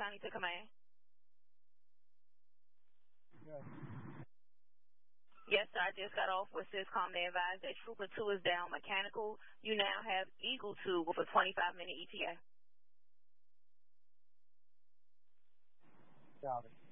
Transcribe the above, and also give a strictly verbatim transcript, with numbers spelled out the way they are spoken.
County to command. Yes. Yes, sir. I just got off with Syscom. They advised that Trooper two is down mechanical. You now have Eagle two with a twenty-five minute E T A. Got it.